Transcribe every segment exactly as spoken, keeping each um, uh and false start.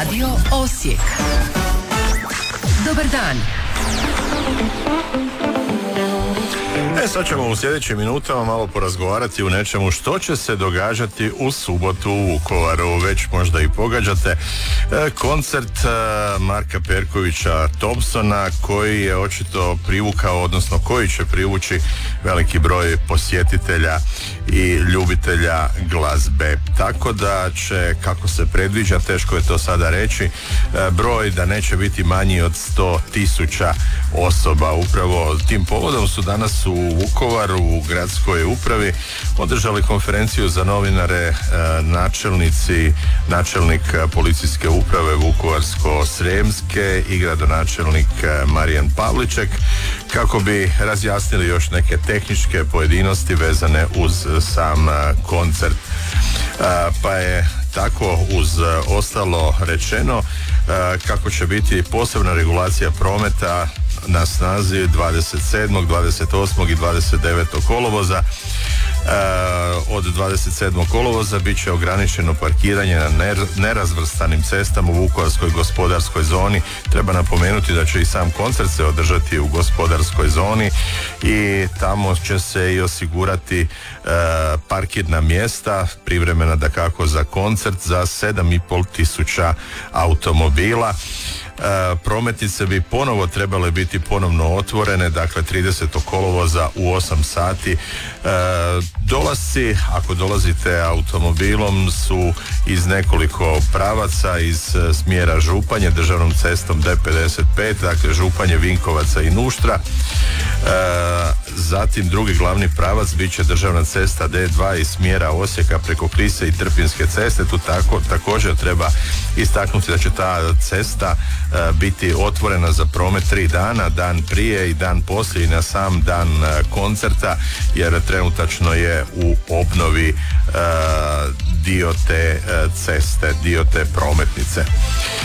Radio Osijek. Dobar dan. E, sad ćemo u sljedećim minutama malo porazgovarati u nečemu što će se događati u subotu u Vukovaru. Već možda i pogađate e, koncert e, Marka Perkovića Thompsona, koji je očito privukao, odnosno koji će privući veliki broj posjetitelja i ljubitelja glazbe. Tako da će, kako se predviđa, teško je to sada reći, e, broj da neće biti manji od sto tisuća osoba. Upravo tim povodom su danas u Vukovaru u gradskoj upravi održali konferenciju za novinare e, načelnici, načelnik policijske uprave Vukovarsko-srijemske i gradonačelnik Marijan Pavliček, kako bi razjasnili još neke tehničke pojedinosti vezane uz sam koncert. E, pa je tako uz ostalo rečeno e, kako će biti posebna regulacija prometa na snazi dvadeset sedmog, dvadeset osmog i dvadeset devetog kolovoza. E, od dvadeset sedmog kolovoza bit će ograničeno parkiranje na nerazvrstanim cestama u Vukovarskoj gospodarskoj zoni. Treba napomenuti da će i sam koncert se održati u gospodarskoj zoni i tamo će se i osigurati e, parkirna mjesta, privremena dakako za koncert, za sedam i pol tisuća automobila. E, prometnice bi ponovo trebale biti ponovno otvorene, dakle tridesetog kolovoza u osam sati. E, dolasci, ako dolazite automobilom, su iz nekoliko pravaca, iz smjera Županje, državnom cestom D pedeset pet, dakle Županje, Vinkovaca i Nuštra. E, zatim drugi glavni pravac bit će državna cesta D dva iz smjera Osijeka preko Klise i Trpinjske ceste. Tu tako, također treba istaknuti da će ta cesta e, biti otvorena za promet tri dana, dan prije i dan poslije i na sam dan e, koncerta, jer trenutačno je u obnovi e, dio te e, ceste, dio te prometnice. E,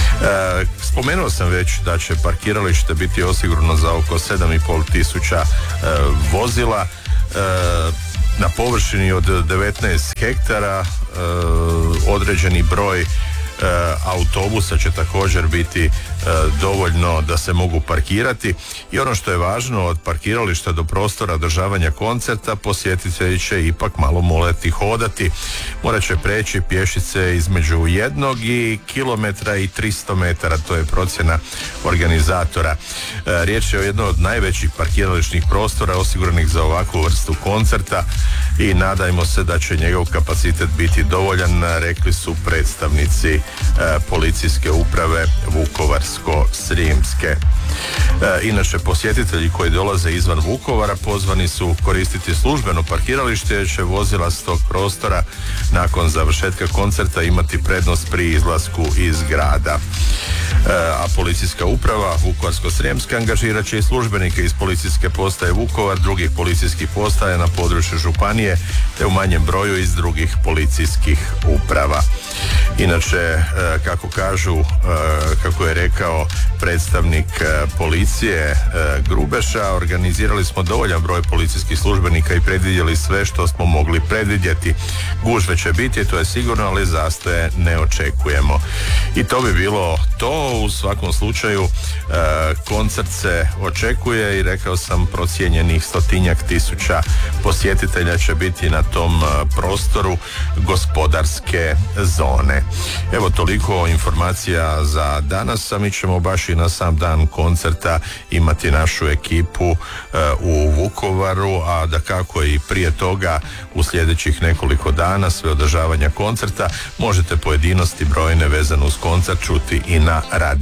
spomenuo sam već da će parkiralište biti osigurano za oko sedam i pol tisuća e, vozila. E, na površini od devetnaest hektara, e, određeni broj E, autobusa će također biti e, dovoljno da se mogu parkirati. I ono što je važno, od parkirališta do prostora održavanja koncerta posjetitelji će ipak malo morati hodati. Morat će preći pješice između jednog i kilometra i tristo metara, to je procjena organizatora. E, riječ je o jednom od najvećih parkirališnih prostora osiguranih za ovakvu vrstu koncerta i nadajmo se da će njegov kapacitet biti dovoljan, rekli su predstavnici e, policijske uprave Vukovarsko-srijemske. E, inače, posjetitelji koji dolaze izvan Vukovara pozvani su koristiti službeno parkiralište, jer će vozila s tog prostora nakon završetka koncerta imati prednost pri izlasku iz grada. E, a policijska uprava Vukovarsko-srijemska angažirat će i službenike iz policijske postaje Vukovar, drugih policijskih postaja na području županije, te u manjem broju iz drugih policijskih uprava. Inače, e, kako kažu, e, kako je rekao predstavnik e, policije e, Grubeša, organizirali smo dovoljan broj policijskih službenika i predvidjeli sve što smo mogli predvidjeti. Gužve će biti, to je sigurno, ali zastoje ne očekujemo. I to bi bilo to. U svakom slučaju e, koncert se očekuje i rekao sam procijenjenih stotinjak tisuća posjetitelja će biti na tom e, prostoru gospodarske zone. Evo, toliko informacija za danas, a mi ćemo baš i na sam dan koncerta imati našu ekipu e, u Vukovaru, a dakako i prije toga u sljedećih nekoliko dana sve održavanja koncerta možete pojedinosti brojne vezano uz koncert čuti i na radiju